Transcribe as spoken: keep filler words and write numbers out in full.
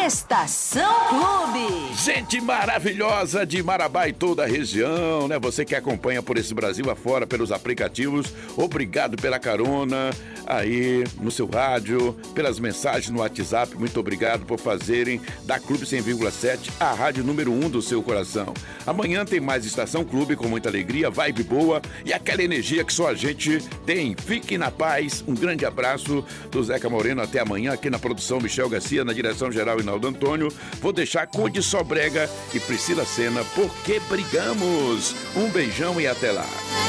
Estação Clube. Gente maravilhosa de Marabá e toda a região, né? Você que acompanha por esse Brasil afora pelos aplicativos, obrigado pela carona aí no seu rádio, pelas mensagens no WhatsApp, muito obrigado por fazerem da Clube cem vírgula sete a rádio número um do seu coração. Amanhã tem mais Estação Clube com muita alegria, vibe boa e aquela energia que só a gente tem. Fiquem na paz, um grande abraço do Zeca Moreno, até amanhã aqui na produção Michel Garcia, na direção geral Inaldo Antônio. Vou deixar Conde Sobrega e Priscila Senna, Porque Brigamos. Um beijão e até lá.